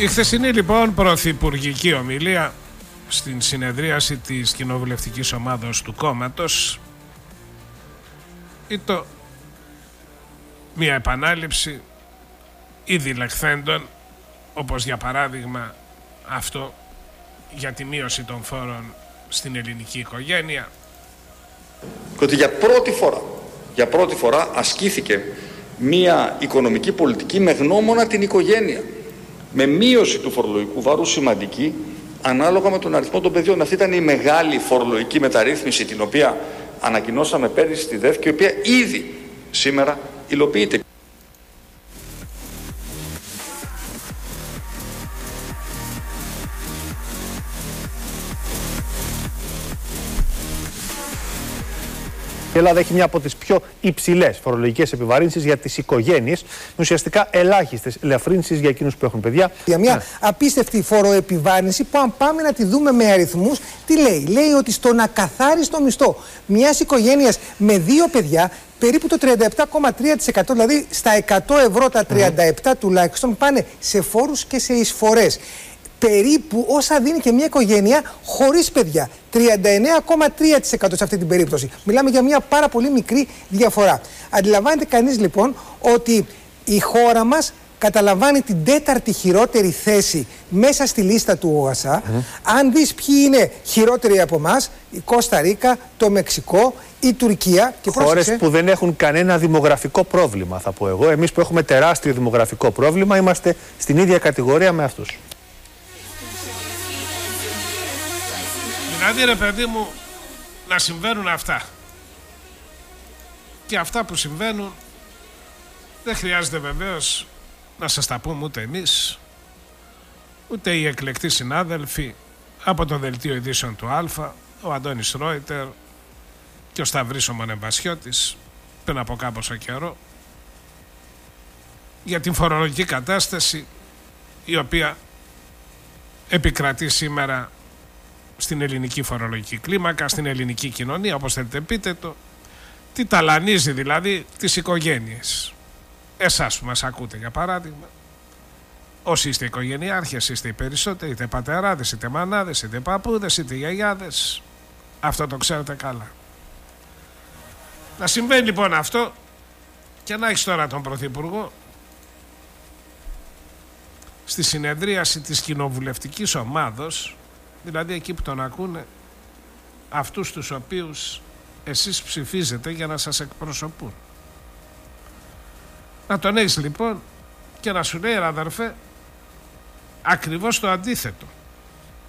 Η χθεσινή λοιπόν πρωθυπουργική ομιλία στην συνεδρίαση της κοινοβουλευτικής ομάδος του κόμματος ήταν μια επανάληψη ήδη λεχθέντων, όπως για παράδειγμα αυτό για τη μείωση των φόρων στην ελληνική οικογένεια. Και ότι για πρώτη φορά ασκήθηκε μια οικονομική πολιτική με γνώμονα την οικογένεια, με μείωση του φορολογικού βάρου σημαντική ανάλογα με τον αριθμό των παιδιών. Αυτή ήταν η μεγάλη φορολογική μεταρρύθμιση την οποία ανακοινώσαμε πέρυσι στη ΔΕΦ και η οποία ήδη σήμερα υλοποιείται. Η Ελλάδα έχει μια από τις πιο υψηλές φορολογικές επιβαρύνσεις για τις οικογένειες, με ουσιαστικά ελάχιστες ελαφρύνσεις για εκείνους που έχουν παιδιά. Για μια απίστευτη φοροεπιβάρυνση που, αν πάμε να τη δούμε με αριθμούς, τι λέει? Λέει ότι στον ακαθάριστο μισθό μιας οικογένειας με 2 παιδιά, περίπου το 37,3%, δηλαδή στα 100 ευρώ τα 37 τουλάχιστον, πάνε σε φόρους και σε εισφορές. Περίπου όσα δίνει και μια οικογένεια χωρίς παιδιά. 39,3% σε αυτή την περίπτωση. Μιλάμε για μια πάρα πολύ μικρή διαφορά. Αντιλαμβάνεται κανείς λοιπόν ότι η χώρα μας καταλαμβάνει την 4η χειρότερη θέση μέσα στη λίστα του ΟΑΣΑ. Αν δεις ποιοι είναι χειρότεροι από εμάς, η Κώστα Ρίκα, το Μεξικό, η Τουρκία. Και χώρες που δεν έχουν κανένα δημογραφικό πρόβλημα, θα πω εγώ. Εμείς που έχουμε τεράστιο δημογραφικό πρόβλημα είμαστε στην ίδια κατηγορία με αυτούς. Δηλαδή, ρε παιδί μου, να συμβαίνουν αυτά. Και αυτά που συμβαίνουν δεν χρειάζεται βεβαίως να σας τα πούμε ούτε εμείς, ούτε οι εκλεκτοί συνάδελφοι από το Δελτίο Ειδήσεων του Α, ο Αντώνης Ρόιτερ και ο Σταυρής ο Μονεμπασιώτης πριν από κάποιο καιρό, για την φορολογική κατάσταση η οποία επικρατεί σήμερα στην ελληνική φορολογική κλίμακα, στην ελληνική κοινωνία, όπως θέλετε πείτε το, τι ταλανίζει δηλαδή τις οικογένειες. Εσάς που μας ακούτε για παράδειγμα, όσοι είστε οικογενειάρχες, είστε οι περισσότεροι, είτε πατεράδες, είτε μανάδες, είτε παππούδες, είτε γιαγιάδες, αυτό το ξέρετε καλά. Να συμβαίνει λοιπόν αυτό και να έχεις τώρα τον Πρωθυπουργό στη συνεδρίαση της κοινοβουλευτικής ομάδος, δηλαδή εκεί που τον ακούνε αυτούς τους οποίους εσείς ψηφίζετε για να σας εκπροσωπούν. Να τον έχεις λοιπόν και να σου λέει, αδερφέ, ακριβώς το αντίθετο.